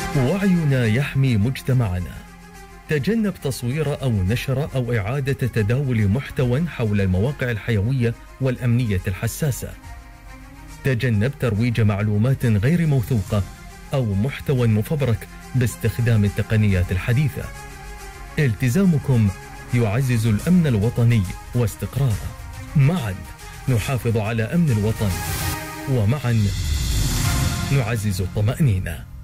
وعينا يحمي مجتمعنا. تجنب تصوير أو نشر أو إعادة تداول محتوى حول المواقع الحيوية والأمنية الحساسة. تجنب ترويج معلومات غير موثوقة أو محتوى مفبرك باستخدام التقنيات الحديثة. التزامكم يعزز الأمن الوطني واستقراره. معا نحافظ على أمن الوطن، ومعا نعزز الطمأنينة.